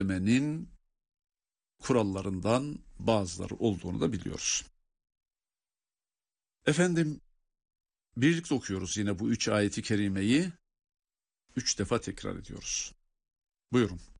ödemenin kurallarından bazıları olduğunu da biliyoruz. Efendim, birlikte okuyoruz yine bu 3 ayeti kerimeyi. 3 defa tekrar ediyoruz. Buyurun.